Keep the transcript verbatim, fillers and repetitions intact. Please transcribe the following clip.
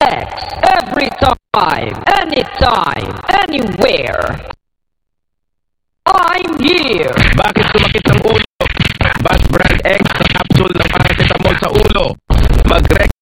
X. Every time, anytime, anywhere. I'm here. Bakit sumakit ang ulo? Bash Brand X sa capsule ng paracetamol sa ulo. Mag-Rex